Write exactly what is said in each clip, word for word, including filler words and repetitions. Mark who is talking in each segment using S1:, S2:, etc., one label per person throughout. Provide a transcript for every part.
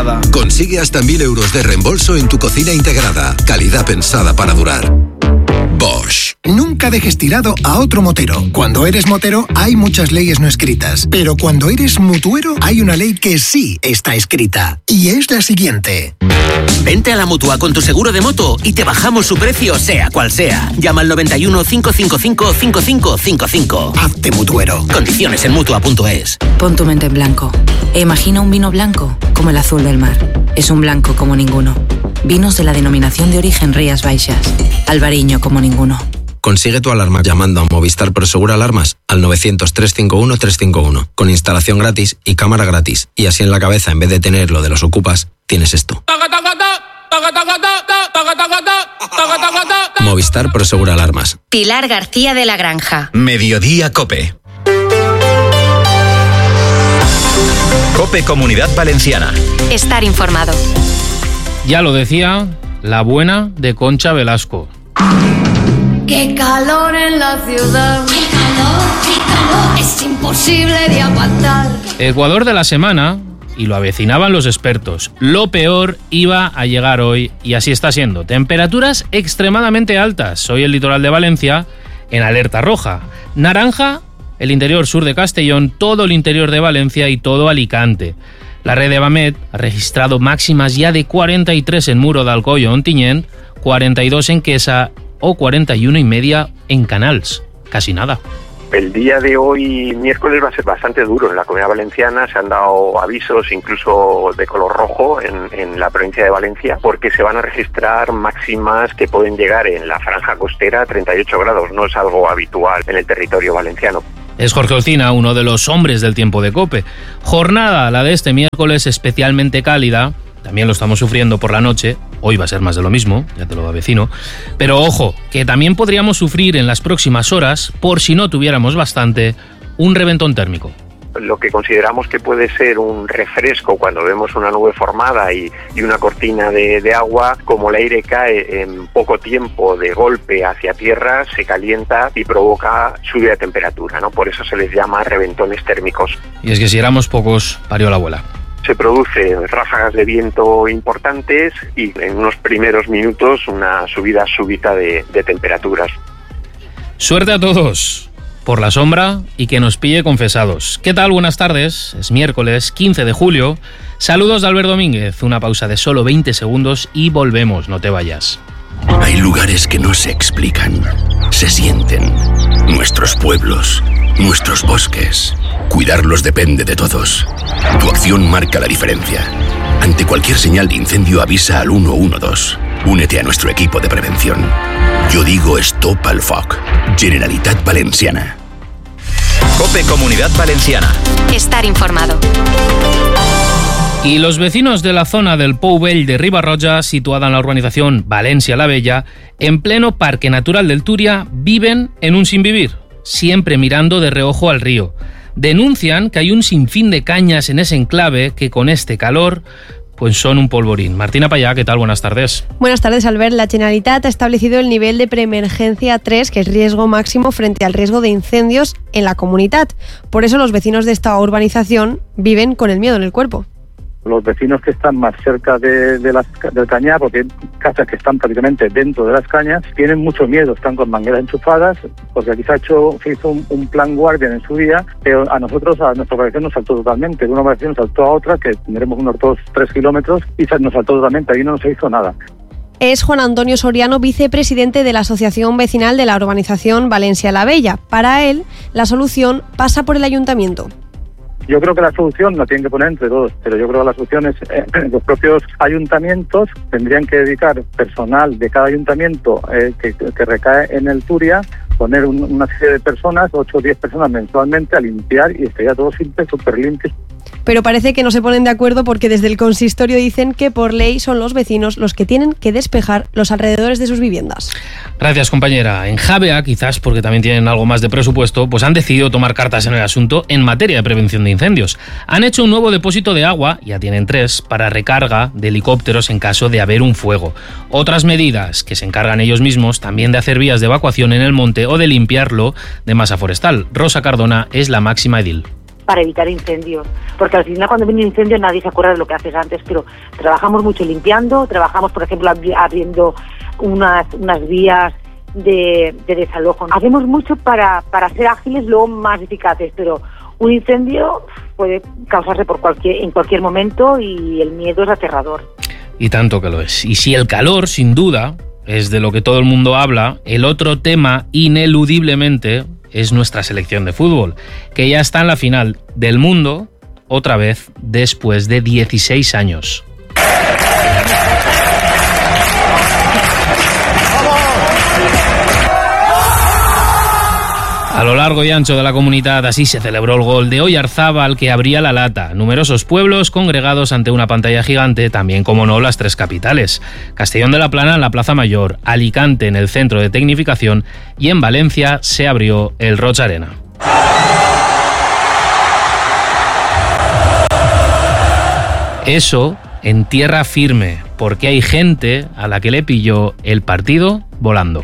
S1: Consigue hasta mil euros de reembolso en tu cocina integrada. Calidad pensada para durar. Bosch.
S2: Nunca dejes tirado a otro motero. Cuando eres motero hay muchas leyes no escritas, pero cuando eres mutuero hay una ley que sí está escrita, y es la siguiente.
S3: Vente a la Mutua con tu seguro de moto y te bajamos su precio sea cual sea. Llama al noventa y uno, cinco cinco cinco, cinco cinco cinco cinco.
S2: Hazte mutuero.
S3: Condiciones en mutua punto es.
S4: Pon tu mente en blanco e imagina un vino blanco como el azul del mar. Es un blanco como ninguno. Vinos de la denominación de origen Rías Baixas. Albariño como ninguno.
S5: Consigue tu alarma llamando a Movistar Prosegur Alarmas al novecientos, trescientos cincuenta y uno, trescientos cincuenta y uno, con instalación gratis y cámara gratis. Y así en la cabeza, en vez de tener lo de los ocupas, tienes esto. Movistar Prosegur Alarmas.
S6: Pilar García de la Granja.
S7: Mediodía Cope. Cope Comunidad Valenciana.
S6: Estar informado.
S8: Ya lo decía la buena de Concha Velasco.
S9: ¡Qué calor en la ciudad! ¡Qué calor, qué calor! Es imposible de aguantar.
S8: Ecuador de la semana, y lo avecinaban los expertos. Lo peor iba a llegar hoy, y así está siendo. Temperaturas extremadamente altas. Hoy el litoral de Valencia en alerta roja. Naranja, el interior sur de Castellón, todo el interior de Valencia y todo Alicante. La red de Bamet ha registrado máximas ya de cuarenta y tres en Muro de Alcoyo, Ontinyent, cuarenta y dos en Quesa o cuarenta y uno y media en Canals. Casi nada.
S10: El día de hoy, miércoles, va a ser bastante duro en la Comunidad Valenciana. Se han dado avisos incluso de color rojo en, en la provincia de Valencia, porque se van a registrar máximas que pueden llegar en la franja costera a treinta y ocho grados. No es algo habitual en el territorio valenciano.
S8: Es Jorge Olcina, uno de los hombres del tiempo de COPE. Jornada, la de este miércoles, especialmente cálida. También lo estamos sufriendo por la noche. Hoy va a ser más de lo mismo, ya te lo avecino. Pero ojo, que también podríamos sufrir en las próximas horas, por si no tuviéramos bastante, un reventón térmico.
S10: Lo que consideramos que puede ser un refresco cuando vemos una nube formada y, y una cortina de, de agua, como el aire cae en poco tiempo de golpe hacia tierra, se calienta y provoca subida de temperatura, ¿no? Por eso se les llama reventones térmicos.
S8: Y es que si éramos pocos, parió la abuela.
S10: Se producen ráfagas de viento importantes y en unos primeros minutos una subida súbita de, de temperaturas.
S8: Suerte a todos por la sombra y que nos pille confesados. ¿Qué tal? Buenas tardes. Es miércoles quince de julio. Saludos de Albert Domínguez. Una pausa de solo veinte segundos y volvemos. No te vayas.
S11: Hay lugares que no se explican, se sienten. Nuestros pueblos, nuestros bosques. Cuidarlos depende de todos. Tu acción marca la diferencia. Ante cualquier señal de incendio avisa al uno uno dos. Únete a nuestro equipo de prevención. Yo digo Stop al Foc. Generalitat Valenciana.
S7: Cope Comunidad Valenciana.
S6: Estar informado.
S8: Y los vecinos de la zona del Pou Vell de Ribarroja, situada en la urbanización Valencia la Bella, en pleno Parque Natural del Túria, viven en un sinvivir, siempre mirando de reojo al río. Denuncian que hay un sinfín de cañas en ese enclave que con este calor pues son un polvorín. Martina Payá, ¿qué tal? Buenas tardes.
S12: Buenas tardes, Albert. La Generalitat ha establecido el nivel de preemergencia tres, que es riesgo máximo frente al riesgo de incendios en la comunidad. Por eso los vecinos de esta urbanización viven con el miedo en el cuerpo.
S13: Los vecinos que están más cerca de, de las, del cañar, porque hay casas que están prácticamente dentro de las cañas, tienen mucho miedo, están con mangueras enchufadas, porque aquí se, ha hecho, se hizo un, un plan Guardian en su día, pero a nosotros, a nuestra población nos saltó totalmente. De una población nos saltó a otra, que tendremos unos dos, tres kilómetros, y nos saltó totalmente, ahí no se hizo nada.
S12: Es Juan Antonio Soriano, vicepresidente de la Asociación Vecinal de la Urbanización Valencia la Bella. Para él, la solución pasa por el ayuntamiento.
S13: Yo creo que la solución la tienen que poner entre todos, pero yo creo que la solución es eh, los propios ayuntamientos tendrían que dedicar personal de cada ayuntamiento eh, que, que recae en el Túria, poner un, una serie de personas, ocho o diez personas mensualmente a limpiar y estaría todo simple, súper limpio.
S12: Pero parece que no se ponen de acuerdo porque desde el consistorio dicen que por ley son los vecinos los que tienen que despejar los alrededores de sus viviendas.
S8: Gracias, compañera. En Javea, quizás porque también tienen algo más de presupuesto, pues han decidido tomar cartas en el asunto en materia de prevención de incendios. Han hecho un nuevo depósito de agua, ya tienen tres, para recarga de helicópteros en caso de haber un fuego. Otras medidas que se encargan ellos mismos también de hacer vías de evacuación en el monte o de limpiarlo de masa forestal. Rosa Cardona es la máxima edil.
S14: para evitar incendios, porque al final cuando viene un incendio nadie se acuerda de lo que haces antes, pero trabajamos mucho limpiando, trabajamos por ejemplo abriendo unas, unas vías de, de desalojo. Hacemos mucho para, para ser ágiles, luego más eficaces, pero un incendio puede causarse por cualquier, en cualquier momento y el miedo es aterrador.
S8: Y tanto que lo es. Y si el calor, sin duda, es de lo que todo el mundo habla, el otro tema ineludiblemente es nuestra selección de fútbol, que ya está en la final del mundo, otra vez, después de dieciséis años. A lo largo y ancho de la comunidad así se celebró el gol de Oyarzábal que abría la lata. Numerosos pueblos congregados ante una pantalla gigante, también como no las tres capitales. Castellón de la Plana en la Plaza Mayor, Alicante en el Centro de Tecnificación y en Valencia se abrió el Roig Arena. Eso en tierra firme, porque hay gente a la que le pilló el partido volando.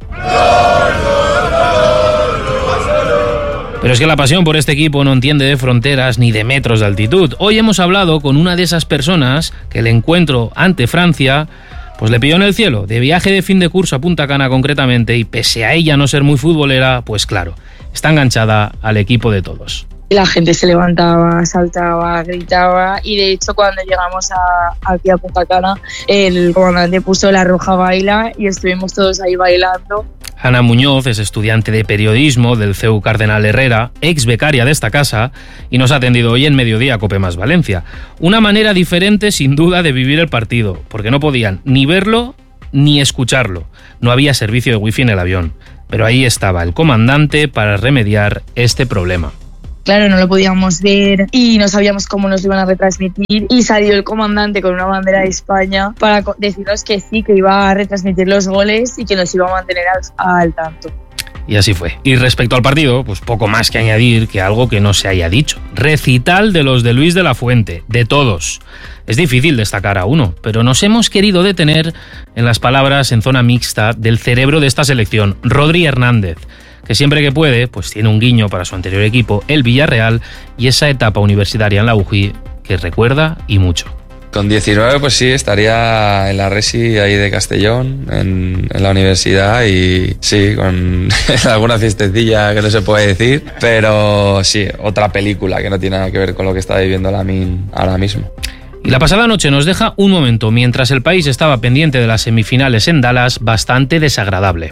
S8: Pero es que la pasión por este equipo no entiende de fronteras ni de metros de altitud. Hoy hemos hablado con una de esas personas que el encuentro ante Francia pues le pilló en el cielo, de viaje de fin de curso a Punta Cana concretamente, y pese a ella no ser muy futbolera, pues claro, está enganchada al equipo de todos.
S15: La gente se levantaba, saltaba, gritaba y de hecho cuando llegamos a, aquí a Punta Cana el comandante puso La Roja Baila y estuvimos todos ahí bailando.
S8: Ana Muñoz es estudiante de periodismo del C E U Cardenal Herrera, ex becaria de esta casa, y nos ha atendido hoy en Mediodía Cope Más Valencia. Una manera diferente, sin duda, de vivir el partido, porque no podían ni verlo ni escucharlo. No había servicio de wifi en el avión, pero ahí estaba el comandante para remediar este problema.
S15: Claro, no lo podíamos ver y no sabíamos cómo nos lo iban a retransmitir y salió el comandante con una bandera de España para decirnos que sí, que iba a retransmitir los goles y que nos iba a mantener al, al tanto.
S8: Y así fue. Y respecto al partido, pues poco más que añadir que algo que no se haya dicho. Recital de los de Luis de la Fuente, de todos. Es difícil destacar a uno, pero nos hemos querido detener en las palabras en zona mixta del cerebro de esta selección, Rodri Hernández, que siempre que puede, pues tiene un guiño para su anterior equipo, el Villarreal, y esa etapa universitaria en la U J I que recuerda y mucho.
S16: Con diecinueve, pues sí, estaría en la Resi ahí de Castellón, en, en la universidad, y sí, con alguna fiestecilla que no se puede decir, pero sí, otra película que no tiene nada que ver con lo que está viviendo Lamine ahora mismo.
S8: Y la pasada noche nos deja un momento, mientras el país estaba pendiente de las semifinales en Dallas, bastante desagradable.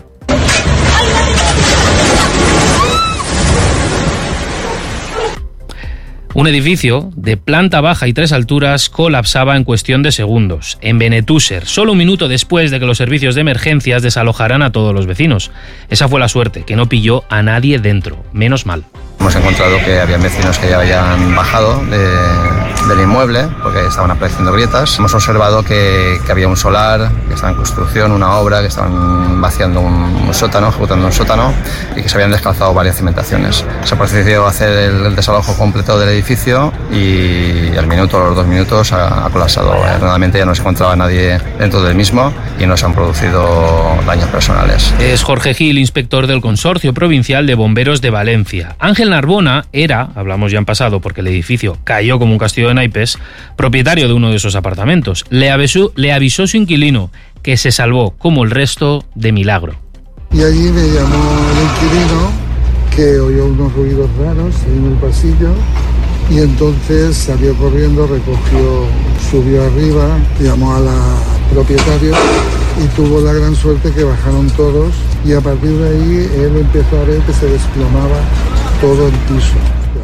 S8: Un edificio de planta baja y tres alturas colapsaba en cuestión de segundos, en Benetúser, solo un minuto después de que los servicios de emergencias desalojaran a todos los vecinos. Esa fue la suerte, que no pilló a nadie dentro, menos mal.
S17: Hemos encontrado que había vecinos que ya habían bajado de, del inmueble porque estaban apareciendo grietas. Hemos observado que, que había un solar que estaba en construcción, una obra, que estaban vaciando un, un sótano, ejecutando un sótano, y que se habían descalzado varias cimentaciones. Se procedió a hacer el, el desalojo completo del edificio y al minuto o los dos minutos ha, ha colapsado. Realmente ya no se encontraba nadie dentro del mismo y no se han producido daños personales.
S8: Es Jorge Gil, inspector del Consorcio Provincial de Bomberos de Valencia. Ángel Narbona era, hablamos ya en pasado porque el edificio cayó como un castillo de naipes, propietario de uno de esos apartamentos. Le avisó, le avisó su inquilino, que se salvó como el resto de milagro.
S18: Y allí me llamó el inquilino, que oyó unos ruidos raros en el pasillo, y entonces salió corriendo, recogió, subió arriba, llamó a la propietaria y tuvo la gran suerte que bajaron todos, y a partir de ahí él empezó a ver que se desplomaba todo el piso.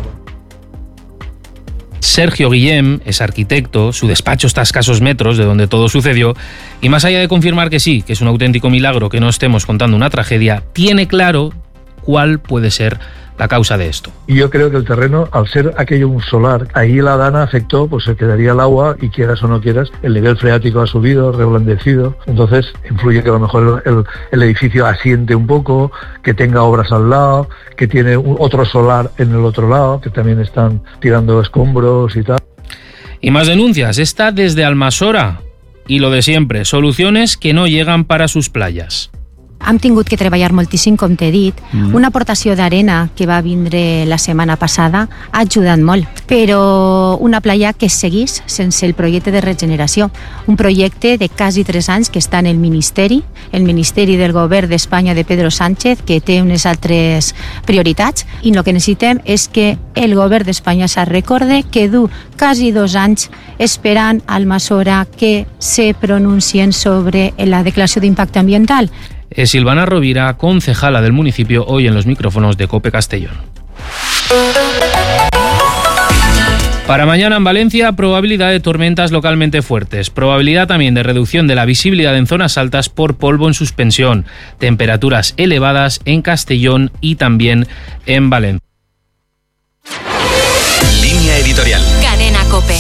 S8: Sergio Guillem es arquitecto, su despacho está a escasos metros de donde todo sucedió, y más allá de confirmar que sí, que es un auténtico milagro que no estemos contando una tragedia, tiene claro cuál puede ser la causa de esto.
S19: Y yo creo que el terreno, al ser aquello un solar, ahí la dana afectó, pues se quedaría el agua y quieras o no quieras, el nivel freático ha subido, reblandecido, entonces influye que a lo mejor el, el edificio asiente un poco, que tenga obras al lado, que tiene un, otro solar en el otro lado, que también están tirando escombros y tal.
S8: Y más denuncias, esta desde Almasora, y lo de siempre, soluciones que no llegan para sus playas.
S20: Hem tingut que treballar moltíssim, com t'he dit. Mm. Una aportació d'arena que va vindre la setmana passada ha ajudat molt, però una playa que seguís sense el projecte de regeneració. Un projecte de quasi tres anys que està en el Ministeri, el Ministeri del Govern d'Espanya de Pedro Sánchez, que té unes altres prioritats, i el que necessitem és que el Govern d'Espanya se recorde que du quasi dos anys esperant al Almassora que se pronuncien sobre la declaració d'impacte ambiental.
S8: Es Silvana Rovira, concejala del municipio, hoy en los micrófonos de COPE Castellón. Para mañana en Valencia, probabilidad de tormentas localmente fuertes. Probabilidad también de reducción de la visibilidad en zonas altas por polvo en suspensión. Temperaturas elevadas en Castellón y también en Valencia.
S7: Línea editorial.
S6: Cadena COPE.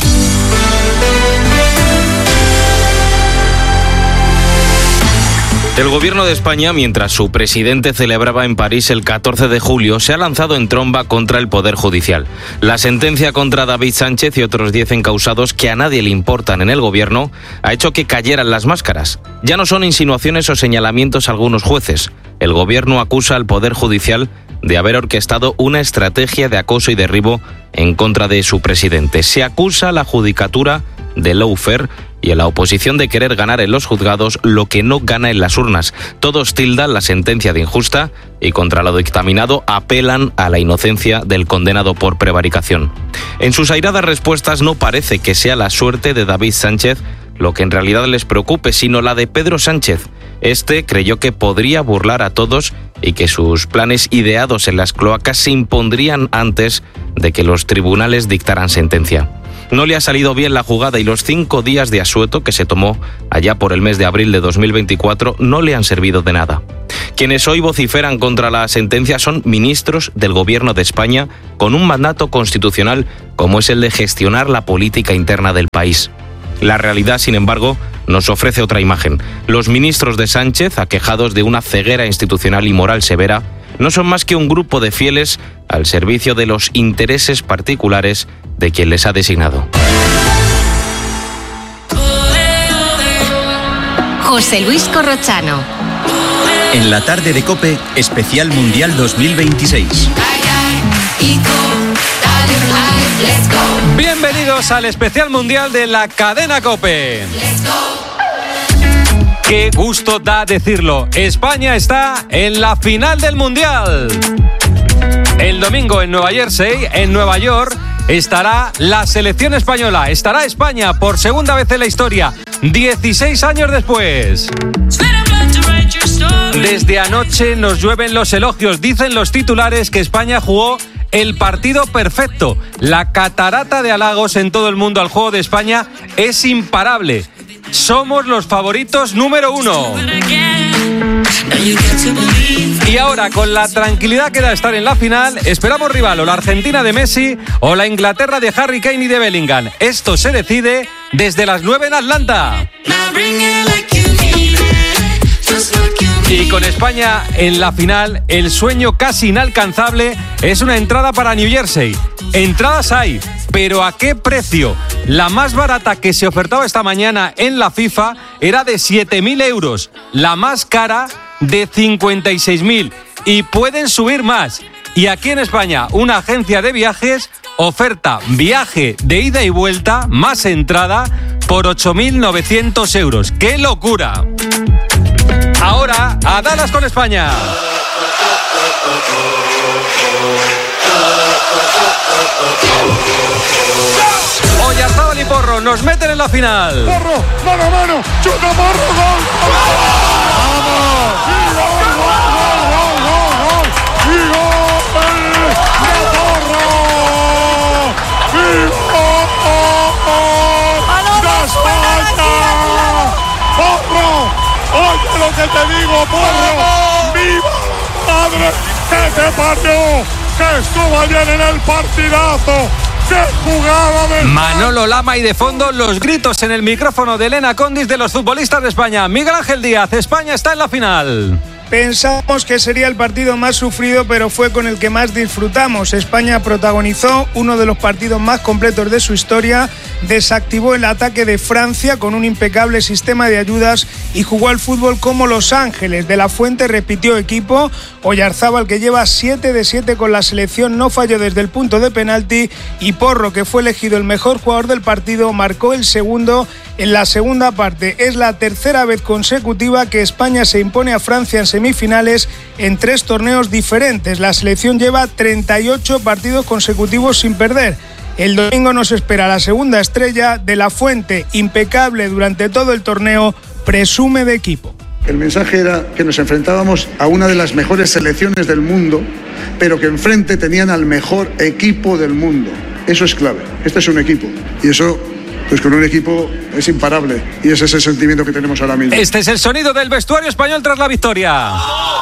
S21: El gobierno de España, mientras su presidente celebraba en París el catorce de julio, se ha lanzado en tromba contra el Poder Judicial. La sentencia contra David Sánchez y otros diez encausados que a nadie le importan en el gobierno ha hecho que cayeran las máscaras. Ya no son insinuaciones o señalamientos algunos jueces. El gobierno acusa al Poder Judicial de haber orquestado una estrategia de acoso y derribo en contra de su presidente. Se acusa a la judicatura de lawfare y a la oposición de querer ganar en los juzgados lo que no gana en las urnas. Todos tildan la sentencia de injusta y contra lo dictaminado apelan a la inocencia del condenado por prevaricación. En sus airadas respuestas no parece que sea la suerte de David Sánchez lo que en realidad les preocupe, sino la de Pedro Sánchez. Este creyó que podría burlar a todos y que sus planes ideados en las cloacas se impondrían antes de que los tribunales dictaran sentencia. No le ha salido bien la jugada y los cinco días de asueto que se tomó allá por el mes de abril de dos mil veinticuatro no le han servido de nada. Quienes hoy vociferan contra la sentencia son ministros del Gobierno de España con un mandato constitucional como es el de gestionar la política interna del país. La realidad, sin embargo, nos ofrece otra imagen. Los ministros de Sánchez, aquejados de una ceguera institucional y moral severa, no son más que un grupo de fieles al servicio de los intereses particulares de quien les ha designado.
S6: José Luis Corrochano.
S7: En la tarde de COPE, especial Mundial dos mil veintiséis.
S22: Bienvenidos al especial mundial de la cadena COPE. Qué gusto da decirlo, España está en la final del mundial. El domingo en Nueva Jersey, en Nueva York, estará la selección española. Estará España por segunda vez en la historia, dieciséis años después. Desde anoche nos llueven los elogios. Dicen los titulares que España jugó el partido perfecto. La catarata de halagos en todo el mundo al juego de España es imparable. Somos los favoritos número uno. Y ahora, con la tranquilidad que da estar en la final, esperamos rival o la Argentina de Messi o la Inglaterra de Harry Kane y de Bellingham. Esto se decide desde las nueve en Atlanta. Y con España en la final, el sueño casi inalcanzable es una entrada para New Jersey. Entradas hay, pero ¿a qué precio? La más barata que se ofertaba esta mañana en la FIFA era de siete mil euros. La más cara de cincuenta y seis mil. Y pueden subir más. Y aquí en España, una agencia de viajes oferta viaje de ida y vuelta más entrada por ocho mil novecientos euros. ¡Qué locura! Ahora, a Dallas con España. Oyarzábal y Porro nos meten en la final.
S18: Porro, mano a mano, chuta Porro, gol. ¡Vamos! ¡Y gol, gol, gol, gol, gol! ¡Y gol de Porro! ¡Y gol de España! ¡Porro! Oye lo que te digo, Porro. ¡Viva la madre que te parió! ¡Que estuvo ayer en el partidazo! ¡Qué jugada de...
S22: Manolo Lama y de fondo los gritos en el micrófono de Elena Condis de los futbolistas de España. Miguel Ángel Díaz, España está en la final.
S1: Pensamos que sería el partido más sufrido, pero fue con el que más disfrutamos. España protagonizó uno de los partidos más completos de su historia, desactivó el ataque de Francia con un impecable sistema de ayudas y jugó al fútbol como Los Ángeles. De la Fuente repitió equipo. Oyarzábal, que lleva siete de siete con la selección, no falló desde el punto de penalti, y Porro, que fue elegido el mejor jugador del partido, marcó el segundo en la segunda parte. Es la tercera vez consecutiva que España se impone a Francia en semifinales en tres torneos diferentes. La selección lleva treinta y ocho partidos consecutivos sin perder. El domingo nos espera la segunda estrella. De la Fuente, impecable durante todo el torneo, presume de equipo.
S18: El mensaje era que nos enfrentábamos a una de las mejores selecciones del mundo, pero que enfrente tenían al mejor equipo del mundo. Eso es clave. Este es un equipo. Y eso, pues con un equipo es imparable. Y ese es el sentimiento que tenemos ahora mismo.
S22: Este es el sonido del vestuario español tras la victoria.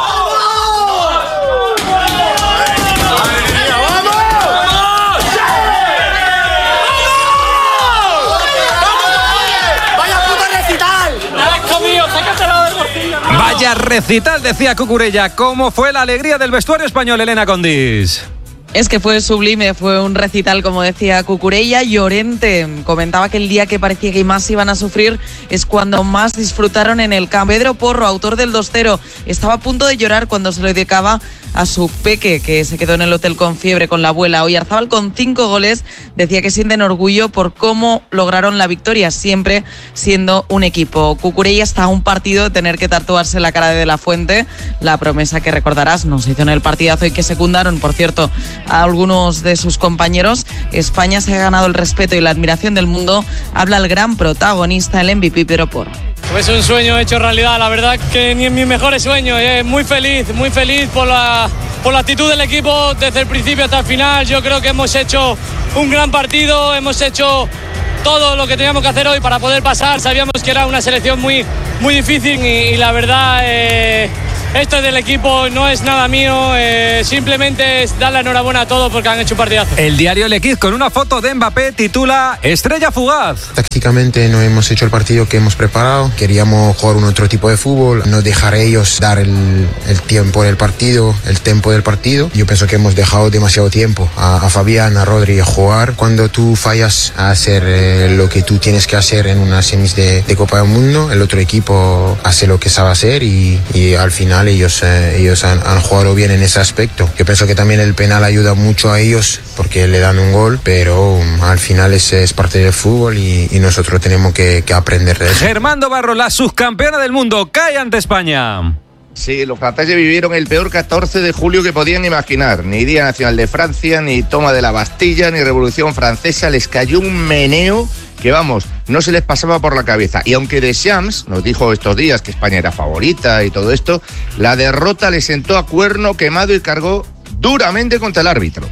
S22: Vaya recital, decía Cucurella. ¿Cómo fue la alegría del vestuario español, Elena Condis?
S2: Es que fue sublime, fue un recital, como decía Cucurella. Llorente comentaba que el día que parecía que más iban a sufrir es cuando más disfrutaron en el campo. Pedro Porro, autor del dos cero, estaba a punto de llorar cuando se lo dedicaba a su peque, que se quedó en el hotel con fiebre con la abuela. Oyarzábal, con cinco goles, decía que sienten orgullo por cómo lograron la victoria, siempre siendo un equipo. Cucurella está a un partido de tener que tatuarse la cara de De la Fuente, la promesa que recordarás nos hizo en el partidazo y que secundaron, por cierto, a algunos de sus compañeros. España se ha ganado el respeto y la admiración del mundo. Habla el gran protagonista, el M V P Pedro Porro.
S23: Es un sueño hecho realidad, la verdad que ni en mis mejores sueños. Eh. Muy feliz, muy feliz por la, por la actitud del equipo desde el principio hasta el final. Yo creo que hemos hecho un gran partido, hemos hecho todo lo que teníamos que hacer hoy para poder pasar. Sabíamos que era una selección muy, muy difícil y, y la verdad... Eh, Esto es del equipo, no es nada mío, eh, simplemente es dar la enhorabuena a todos porque han hecho un partidazo.
S22: El diario El Equiz, con una foto de Mbappé, titula Estrella fugaz.
S24: Tácticamente no hemos hecho el partido que hemos preparado, queríamos jugar un otro tipo de fútbol, no dejar a ellos dar el, el tiempo del partido, el tempo del partido. Yo pienso que hemos dejado demasiado tiempo a, a Fabián, a Rodri a jugar. Cuando tú fallas a hacer eh, lo que tú tienes que hacer en una semis de, de Copa del Mundo, el otro equipo hace lo que sabe hacer y, y al final ellos, eh, ellos han, han jugado bien en ese aspecto. Yo pienso que también el penal ayuda mucho a ellos porque le dan un gol, pero um, al final es, es parte del fútbol y, y nosotros tenemos que, que aprender de eso.
S22: Germando Barro, la subcampeona del mundo, cae ante España.
S25: Sí, los franceses vivieron el peor catorce de julio que podían imaginar. Ni Día Nacional de Francia, ni toma de la Bastilla, ni Revolución Francesa. Les cayó un meneo que, vamos, no se les pasaba por la cabeza. Y aunque Deschamps nos dijo estos días que España era favorita y todo esto, la derrota le sentó a cuerno quemado y cargó duramente contra el árbitro.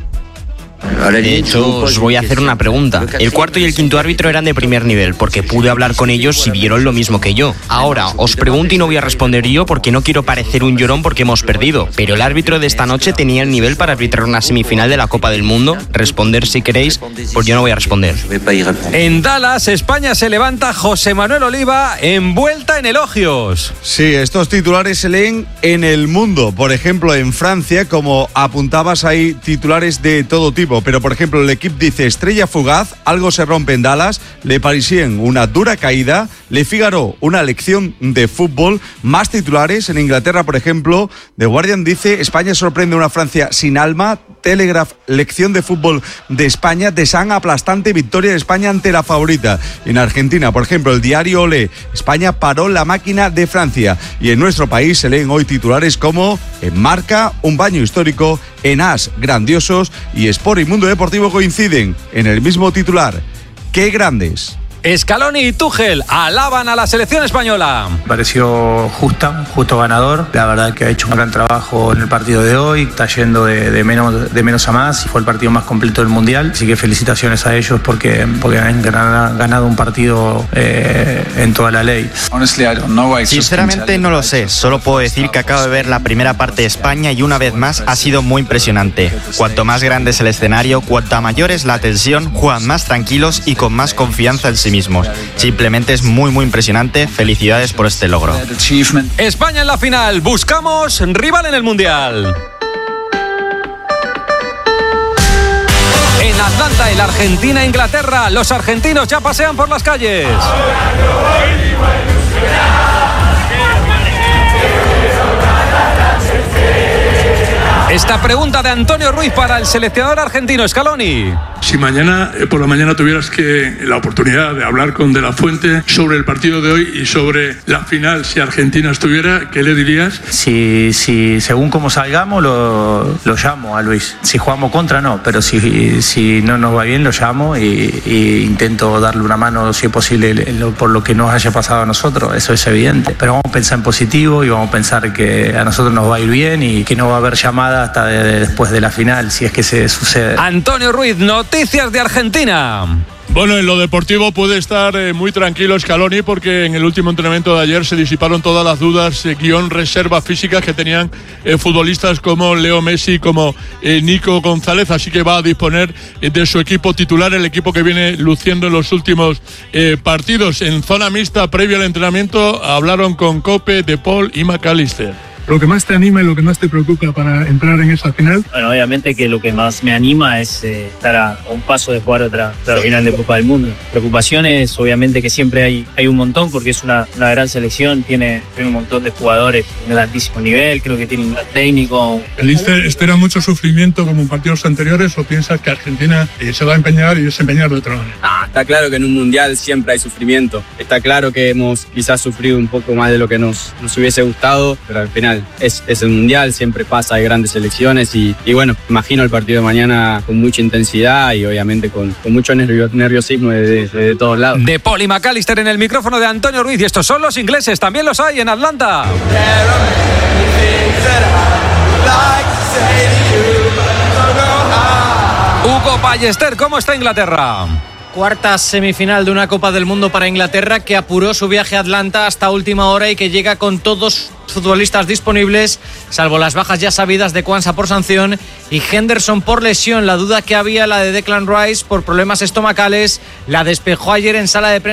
S26: De hecho, os voy a hacer una pregunta. El cuarto y el quinto árbitro eran de primer nivel, porque pude hablar con ellos y vieron lo mismo que yo. Ahora, os pregunto y no voy a responder yo porque no quiero parecer un llorón porque hemos perdido. Pero el árbitro de esta noche tenía el nivel para arbitrar una semifinal de la Copa del Mundo. Responder si queréis, pues yo no voy a responder.
S22: En Dallas, España se levanta. José Manuel Oliva envuelta en elogios.
S27: Sí, estos titulares se leen en El Mundo. Por ejemplo, en Francia, como apuntabas, hay titulares de todo tipo. Pero, por ejemplo, el equipo dice estrella fugaz, algo se rompe en Dallas, Le Parisien, una dura caída, Le Figaro, una lección de fútbol. Más titulares en Inglaterra, por ejemplo, The Guardian dice España sorprende a una Francia sin alma, Telegraph, lección de fútbol de España, The Sun, aplastante victoria de España ante la favorita. En Argentina, por ejemplo, el diario Olé, España paró la máquina de Francia. Y en nuestro país se leen hoy titulares como en Marca, un baño histórico, en As, grandiosos, y Sport y Mundo Deportivo coinciden en el mismo titular. ¡Qué grandes!
S22: Scaloni y Tuchel alaban a la selección española.
S28: Pareció justa, justo ganador. La verdad que ha hecho un gran trabajo en el partido de hoy. Está yendo de, de, menos, de menos a más. Fue el partido más completo del Mundial. Así que felicitaciones a ellos porque, porque han ganado un partido eh, en toda la ley.
S26: Sinceramente no lo sé. Solo puedo decir que acabo de ver la primera parte de España y una vez más ha sido muy impresionante. Cuanto más grande es el escenario, cuanta mayor es la tensión, juegan más tranquilos y con más confianza en sí mismos. mismos. Simplemente es muy muy impresionante. Felicidades por este logro.
S22: España en la final. Buscamos rival en el Mundial. En Atlanta, el Argentina-Inglaterra. Los argentinos ya pasean por las calles. Esta pregunta de Antonio Ruiz para el seleccionador argentino, Scaloni.
S3: Si mañana eh, por la mañana tuvieras que la oportunidad de hablar con De La Fuente sobre el partido de hoy y sobre la final, si Argentina estuviera, ¿qué le dirías?
S28: Si, si según cómo salgamos, lo, lo llamo a Luis. Si jugamos contra, no, pero si, si no nos va bien, lo llamo y, y intento darle una mano, si es posible, lo, por lo que nos haya pasado a nosotros. Eso es evidente. Pero vamos a pensar en positivo y vamos a pensar que a nosotros nos va a ir bien y que no va a haber llamada hasta de, de después de la final, si es que se sucede.
S22: Antonio Ruiz, noticias de Argentina.
S4: Bueno, en lo deportivo puede estar eh, muy tranquilo Scaloni, porque en el último entrenamiento de ayer se disiparon todas las dudas, eh, guión reservas físicas que tenían eh, futbolistas como Leo Messi, como eh, Nico González, así que va a disponer eh, de su equipo titular, el equipo que viene luciendo en los últimos eh, partidos. En zona mixta, previo al entrenamiento, hablaron con Cope, De Paul y McAllister.
S3: ¿Lo que más te anima y lo que más te preocupa para entrar en esa final?
S5: Bueno, obviamente que lo que más me anima es eh, estar a un paso de jugar otra, otra final de Copa del Mundo. Preocupaciones, obviamente que siempre hay, hay un montón, porque es una, una gran selección, tiene, tiene un montón de jugadores de altísimo nivel, creo que tiene un gran técnico.
S3: ¿El Inter espera mucho sufrimiento como en partidos anteriores o piensas que Argentina eh, se va a empeñar y desempeñar de otra manera?
S5: Ah, está claro que en un mundial siempre hay sufrimiento. Está claro que hemos quizás sufrido un poco más de lo que nos, nos hubiese gustado, pero al final Es, es el mundial, siempre pasa, hay grandes selecciones y, y bueno, imagino el partido de mañana con mucha intensidad y obviamente con, con mucho nervio, nerviosismo de, de, de todos lados.
S22: De Paul y McAllister en el micrófono de Antonio Ruiz, y estos son los ingleses, también los hay en Atlanta. Hugo Ballester, ¿cómo está Inglaterra?
S9: Cuarta semifinal de una Copa del Mundo para Inglaterra, que apuró su viaje a Atlanta hasta última hora y que llega con todos futbolistas disponibles, salvo las bajas ya sabidas de Kwanza por sanción y Henderson por lesión. La duda que había, la de Declan Rice por problemas estomacales, la despejó ayer en sala de prensa